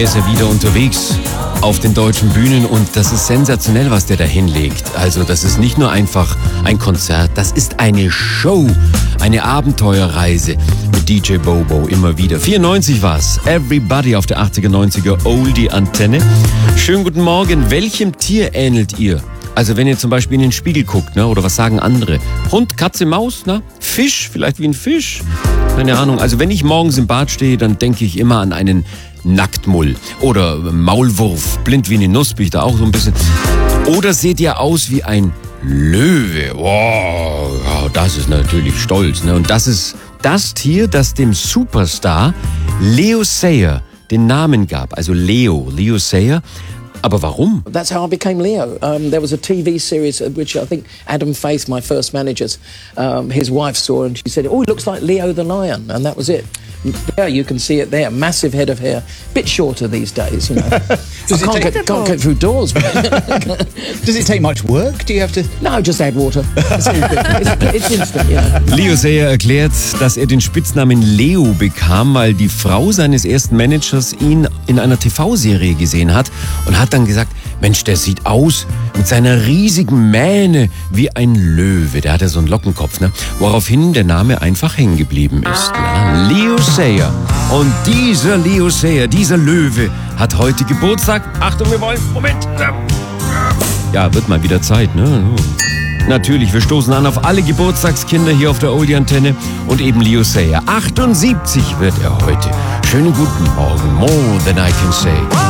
Er ist ja wieder unterwegs auf den deutschen Bühnen und das ist sensationell, was der da hinlegt. Also das ist nicht nur einfach ein Konzert, das ist eine Show, eine Abenteuerreise mit DJ Bobo immer wieder. 94 war's, Everybody auf der 80er, 90er Oldie-Antenne. Schönen guten Morgen, welchem Tier ähnelt ihr? Also wenn ihr zum Beispiel in den Spiegel guckt, ne, oder was sagen andere? Hund, Katze, Maus, ne? Fisch, vielleicht wie ein Fisch? Keine Ahnung. Also wenn ich morgens im Bad stehe, dann denke ich immer an einen Nacktmull oder Maulwurf, blind wie eine Nuss, bin ich da auch so ein bisschen. Oder seht ihr aus wie ein Löwe? Wow, das ist natürlich stolz, ne? Und das ist das Tier, das dem Superstar Leo Sayer den Namen gab. Also Leo Sayer. Aber warum? That's how I became Leo. There was a TV series which I think Adam Faith, my first manager, his wife saw and she said, "Oh, it looks like Leo the lion," and that was it. There you can see it there, massive head of hair, bit shorter these days, you know. Can't get through doors. Does it take much work? Do you have to? No, just add water. It's instant, you know. Leo Sayer erklärt, dass er den Spitznamen Leo bekam, weil die Frau seines ersten Managers ihn in einer TV-Serie gesehen hat und hat dann gesagt, Mensch, der sieht aus mit seiner riesigen Mähne wie ein Löwe. Der hat ja so einen Lockenkopf, ne? Woraufhin der Name einfach hängen geblieben ist. Ne? Leo Sayer. Und dieser Leo Sayer, dieser Löwe, hat heute Geburtstag. Achtung, wir wollen, Moment. Ja, wird mal wieder Zeit, ne? Natürlich, wir stoßen an auf alle Geburtstagskinder hier auf der Oldie-Antenne und eben Leo Sayer. 78 wird er heute. Schönen guten Morgen, more than I can say.